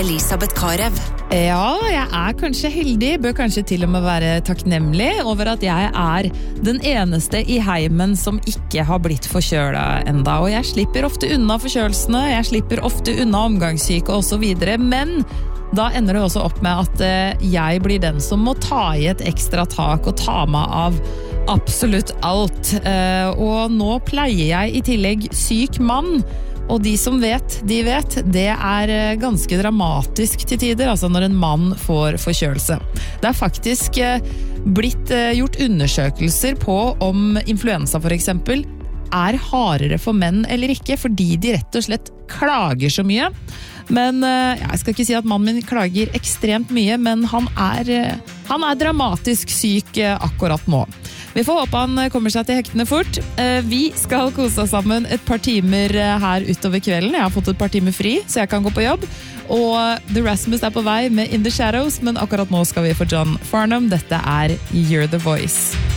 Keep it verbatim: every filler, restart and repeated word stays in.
Elisabeth Karev. Ja, jeg er kanskje heldig, bør kanskje til og med være takknemlig over at jeg er den eneste i heimen som ikke har blitt forkjølet enda. Og jeg slipper ofte unna forkjølelsene, jeg slipper ofte unna omgangssyke og så videre, men da ender det også opp med at jeg blir den som må ta i et ekstra tak og ta meg av absolutt alt. Og nå pleier jeg i tillegg syk mann, og de som vet, de vet. Det er ganske dramatisk til tider, altså når en mann får forkjølelse. Det er faktisk blitt gjort undersøkelser på om influensa for eksempel er hardere for menn eller ikke, fordi de rett og slett klager så mye. Men jeg skal ikke si at mannen min klager ekstremt mye, men han er, han er dramatisk syk akkurat nå. Vi får håpe han kommer seg til hektene fort. Vi skal kose oss sammen et par timer her utover kvelden. Jeg har fått et par timer fri, så jeg kan gå på jobb. Og The Rasmus er på vei med In the Shadows, men akkurat nå skal vi få John Farnham. Dette er You're the Voice.